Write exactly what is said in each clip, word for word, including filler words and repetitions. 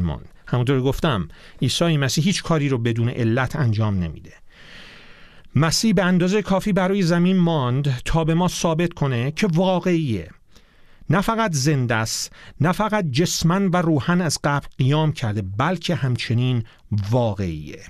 ماند. همونطور گفتم عیسی مسیح هیچ کاری رو بدون علت انجام نمیده. مسیح به اندازه کافی برای زمین ماند تا به ما ثابت کنه که واقعیه. نه فقط زنده است، نه فقط جسماً و روحاً از قبر قیام کرده، بلکه همچنین واقعیه.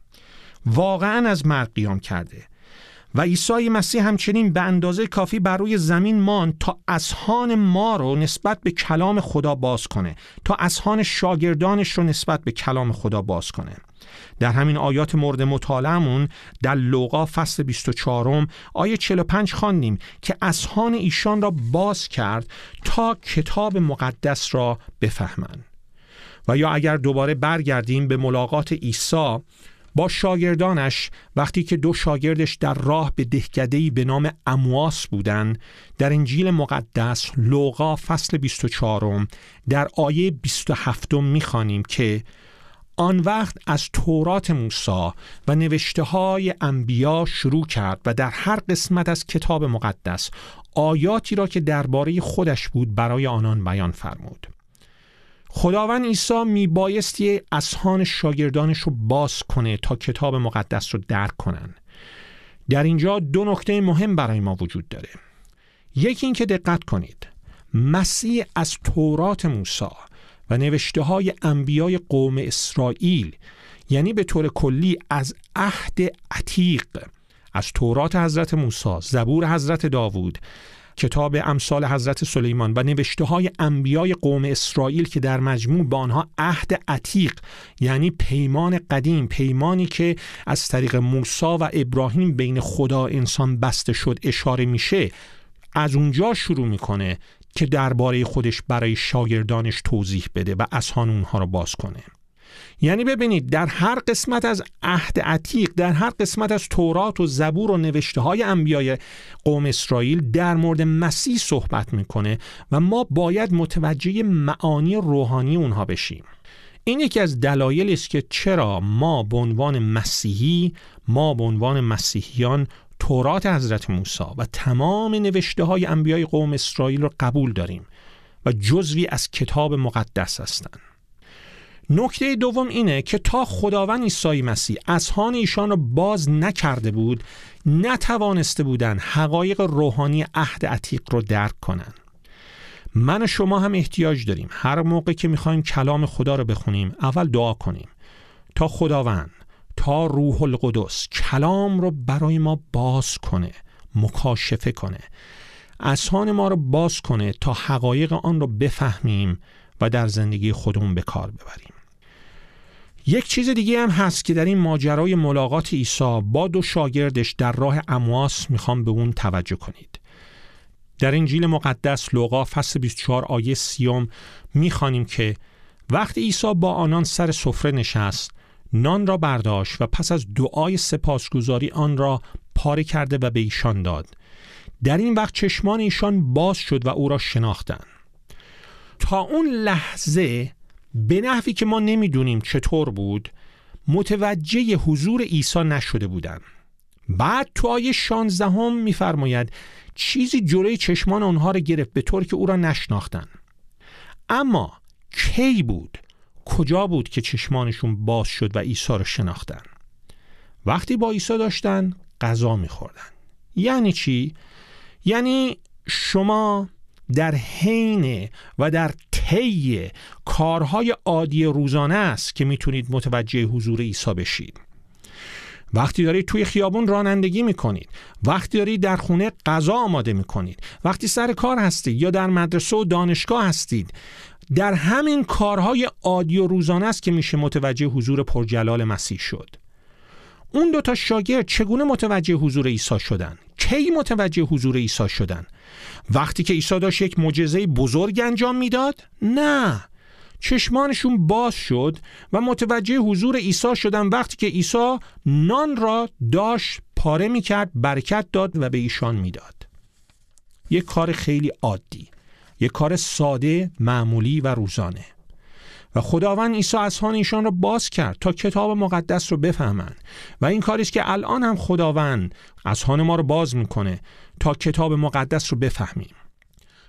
واقعاً از مرگ قیام کرده. و عیسی مسیح همچنین به اندازه کافی بر روی زمین ماند تا اذهان ما رو نسبت به کلام خدا باز کنه، تا اذهان شاگردانش رو نسبت به کلام خدا باز کنه. در همین آیات مورد مطالعه‌مون در لوقا فصل بیست و چهار آیه چهل و پنج خواندیم که اذهان ایشان را باز کرد تا کتاب مقدس را بفهمند. و یا اگر دوباره برگردیم به ملاقات عیسی با شاگردانش، وقتی که دو شاگردش در راه به دهکده‌ای به نام امواس بودن، در انجیل مقدس لوقا فصل بیست و چهار در آیه بیست و هفت می‌خوانیم که آن وقت از تورات موسی و نوشته های انبیا شروع کرد و در هر قسمت از کتاب مقدس آیاتی را که درباره خودش بود برای آنان بیان فرمود. خداوند عیسی میبایستی اذهان شاگردانش رو باز کنه تا کتاب مقدس رو درک کنن. در اینجا دو نکته مهم برای ما وجود داره. یکی این که دقت کنید، مسیح از تورات موسی و نوشته های انبیای قوم اسرائیل، یعنی به طور کلی از عهد عتیق، از تورات حضرت موسی، زبور حضرت داوود، کتاب امثال حضرت سلیمان و نوشته های انبیای قوم اسرائیل که در مجموع به آنها عهد عتیق، یعنی پیمان قدیم، پیمانی که از طریق موسی و ابراهیم بین خدا و انسان بسته شد اشاره میشه، از اونجا شروع میکنه که درباره خودش برای شاگردانش توضیح بده و اذهان اونها رو باز کنه. یعنی ببینید در هر قسمت از عهد عتیق، در هر قسمت از تورات و زبور و نوشته های انبیای قوم اسرائیل در مورد مسیح صحبت میکنه و ما باید متوجه معانی روحانی اونها بشیم. این یکی از دلایلی است که چرا ما به عنوان مسیحی، ما به عنوان مسیحیان تورات حضرت موسی و تمام نوشته های انبیای قوم اسرائیل رو قبول داریم و جزوی از کتاب مقدس هستند. نکته دوم اینه که تا خداوند عیسی مسیح اذهان ایشان را باز نکرده بود، نتوانسته بودن حقایق روحانی عهد عتیق رو درک کنن. من و شما هم احتیاج داریم هر موقع که میخوایم کلام خدا رو بخونیم اول دعا کنیم تا خداوند، تا روح القدس کلام رو برای ما باز کنه، مکاشفه کنه، اذهان ما رو باز کنه تا حقایق آن رو بفهمیم و در زندگی خودمون به کار ببریم. یک چیز دیگه هم هست که در این ماجرای ملاقات عیسی با دو شاگردش در راه امواس میخوام به اون توجه کنید. در انجیل مقدس لوقا فصل بیست و چهار آیه سی میخوانیم که وقتی عیسی با آنان سر سفره نشست، نان را برداشت و پس از دعای سپاسگزاری آن را پاره کرده و به ایشان داد. در این وقت چشمان ایشان باز شد و او را شناختند. تا اون لحظه به نحوی که ما نمیدونیم چطور بود متوجه حضور عیسی نشده بودند. بعد تو آیه شانزده هم میفرماید چیزی جلوی چشمان اونها را گرفت به طور که او را نشناختند. اما کی بود، کجا بود که چشمانشون باز شد و عیسی را شناختند؟ وقتی با عیسی داشتن غذا میخوردن. یعنی چی؟ یعنی شما در حین و در طی کارهای عادی روزانه است که میتونید متوجه حضور عیسی بشید. وقتی دارید توی خیابون رانندگی میکنید، وقتی دارید در خونه غذا آماده میکنید، وقتی سر کار هستید یا در مدرسه و دانشگاه هستید، در همین کارهای عادی و روزانه است که میشه متوجه حضور پرجلال مسیح شد. اون دو تا شاگرد چگونه متوجه حضور عیسی شدن؟ کی متوجه حضور عیسی شدن؟ وقتی که عیسی داشت یک معجزه بزرگ انجام میداد؟ نه، چشمانشون باز شد و متوجه حضور عیسی شدن وقتی که عیسی نان را داشت پاره میکرد، برکت داد و به ایشان میداد. یک کار خیلی عادی، یک کار ساده، معمولی و روزانه. و خداوند عیسی اذهان ایشان را باز کرد تا کتاب مقدس رو بفهمن و این کاری است که الان هم خداوند اذهان ما رو باز میکنه تا کتاب مقدس رو بفهمیم.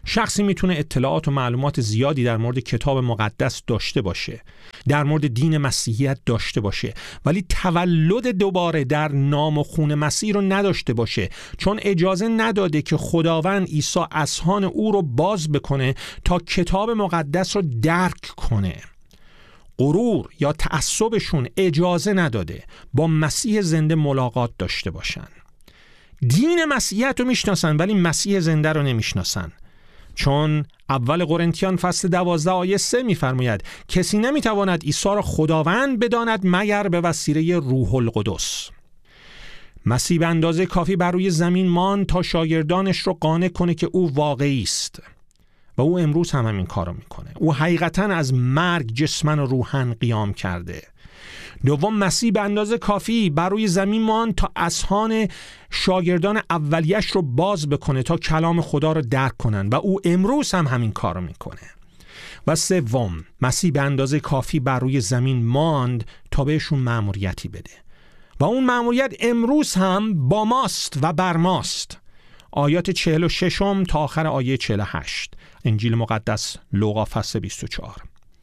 شخصی میتونه اطلاعات و معلومات زیادی در مورد کتاب مقدس داشته باشه، در مورد دین مسیحیت داشته باشه، ولی تولد دوباره در نام و خون مسیح رو نداشته باشه، چون اجازه نداده که خداوند عیسی اذهان او رو باز بکنه تا کتاب مقدس رو درک کنه. غرور یا تعصبشون اجازه نداده با مسیح زنده ملاقات داشته باشن. دین مسیحیت رو میشناسن ولی مسیح زنده رو نمیشناسن، چون اول قرنتیان فصل دوازده آیه سه میفرماید کسی نمیتواند عیسی را خداوند بداند مگر به وسیله روح القدس. مسیح به اندازه کافی بر روی زمین ماند تا شاگردانش رو قانع کنه که او واقعی است و او امروز هم همین کارو میکنه. او حقیقتاً از مرگ جسمن و روحن قیام کرده. دوم، مسیح به اندازه کافی بر روی زمین ماند تا اذهان شاگردان اولیش رو باز بکنه تا کلام خدا رو درک کنن و او امروز هم همین کارو میکنه. و سوم، مسیح به اندازه کافی بر روی زمین ماند تا بهشون مأموریتی بده و اون مأموریت امروز هم با ماست و بر ماست. آیات چهل و شش تا آخر آیه چهل و هشت انجیل مقدس لوقا فصل بیست و چهار.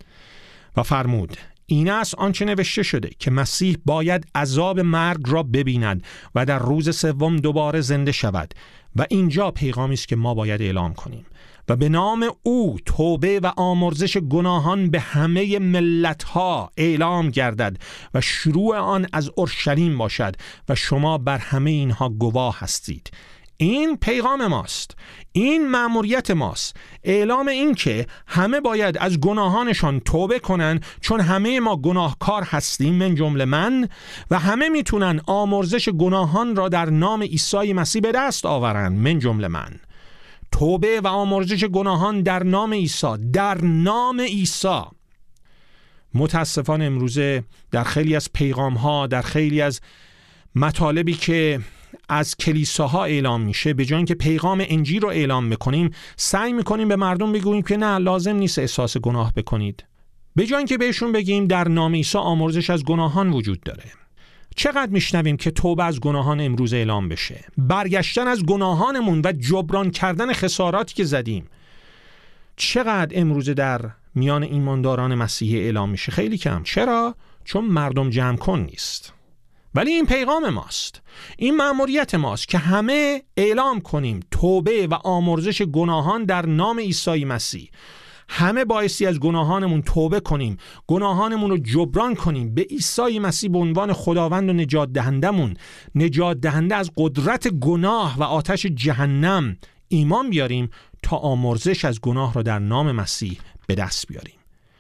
و فرمود این است آنچه نوشته شده که مسیح باید عذاب مرگ را ببیند و در روز سوم دوباره زنده شود. و اینجا پیغامی است که ما باید اعلام کنیم و به نام او توبه و آمرزش گناهان به همه ملت‌ها اعلام گردد و شروع آن از اورشلیم باشد و شما بر همه اینها گواه هستید. این پیغام ماست، این مأموریت ماست، اعلام این که همه باید از گناهانشان توبه کنن، چون همه ما گناهکار هستیم من جمله من، و همه میتونن آمرزش گناهان را در نام عیسی مسیح به دست آورن من جمله من. توبه و آمرزش گناهان در نام عیسی، در نام عیسی. متاسفانه امروزه در خیلی از پیغام ها، در خیلی از مطالبی که از کلیساها اعلام میشه، به جای اینکه پیغام انجیل رو اعلام میکنیم سعی میکنیم به مردم بگوییم که نه، لازم نیست احساس گناه بکنید، به جای اینکه بهشون بگیم در نام عیسی آمرزش از گناهان وجود داره. چقدر میشنویم که توبه از گناهان امروز اعلام بشه، برگشتن از گناهانمون و جبران کردن خساراتی که زدیم. چقدر امروز در میان ایمانداران مسیحی اعلام میشه؟ خیلی کم. چرا؟ چون مردم جمع کن نیست. ولی این پیغام ماست، این مأموریت ماست که همه اعلام کنیم توبه و آمرزش گناهان در نام عیسی مسیح. همه بایستی از گناهانمون توبه کنیم، گناهانمون رو جبران کنیم، به عیسی مسیح به عنوان خداوند و نجات دهندمون، نجات دهنده از قدرت گناه و آتش جهنم ایمان بیاریم تا آمرزش از گناه رو در نام مسیح به دست بیاریم.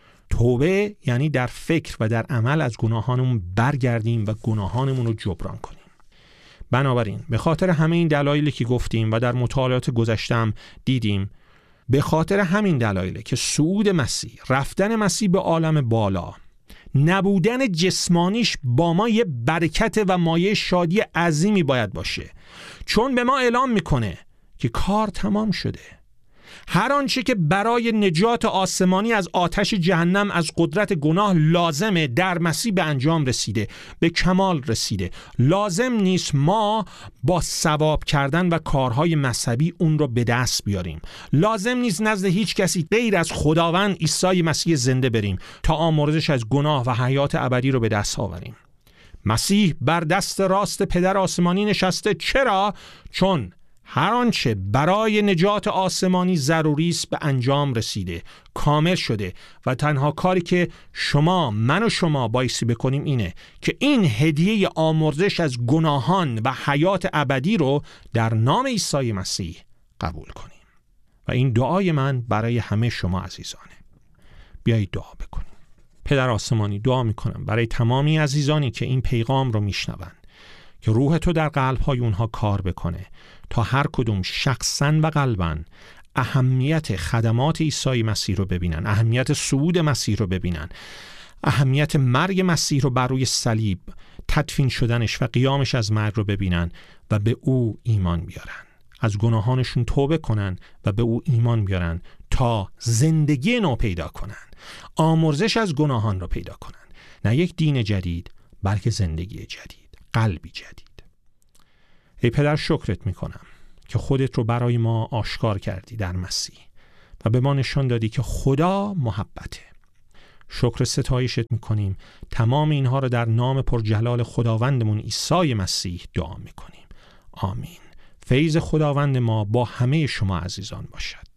توبه یعنی در فکر و در عمل از گناهانمون برگردیم و گناهانمون رو جبران کنیم. بنابراین به خاطر همه این دلایلی که گفتیم و در مطالعات گذشتم دیدیم، به خاطر همین دلایلی که صعود مسیح، رفتن مسیح به عالم بالا، نبودن جسمانیش با ما یه برکت و مایه شادی عظیمی باید باشه، چون به ما اعلام میکنه که کار تمام شده. هر آنچه که برای نجات آسمانی از آتش جهنم، از قدرت گناه لازمه، در مسیح به انجام رسیده، به کمال رسیده. لازم نیست ما با ثواب کردن و کارهای مذهبی اون رو به دست بیاریم. لازم نیست نزد هیچ کسی غیر از خداوند عیسی مسیح زنده بریم تا آمرزش از گناه و حیات ابدی رو به دست آوریم. مسیح بر دست راست پدر آسمانی نشسته. چرا؟ چون هر آنچه برای نجات آسمانی ضروری است به انجام رسیده، کامل شده، و تنها کاری که شما، من و شما بایستی بکنیم اینه که این هدیه آمرزش از گناهان و حیات ابدی رو در نام عیسی مسیح قبول کنیم. و این دعای من برای همه شما عزیزانه. بیایید دعا بکنیم. پدر آسمانی، دعا میکنم برای تمامی عزیزانی که این پیغام رو میشنون که روح تو در قلب‌های اونها کار بکنه تا هر کدوم شخصاً و قلباً اهمیت خدمات عیسی مسیح رو ببینن، اهمیت صعود مسیح رو ببینن، اهمیت مرگ مسیح رو بر روی صلیب، تدفین شدنش و قیامش از مرگ رو ببینن و به او ایمان بیارن، از گناهانشون توبه کنن و به او ایمان بیارن تا زندگی نو پیدا کنن، آمرزش از گناهان رو پیدا کنن. نه یک دین جدید، بلکه زندگی جدید، قلبی جدید. ای پدر، شکرت میکنم که خودت رو برای ما آشکار کردی در مسیح و به ما نشان دادی که خدا محبته. شکر ستایشت میکنیم. تمام اینها رو در نام پرجلال خداوندمون عیسی مسیح دعا میکنیم. آمین. فیض خداوند ما با همه شما عزیزان باشد.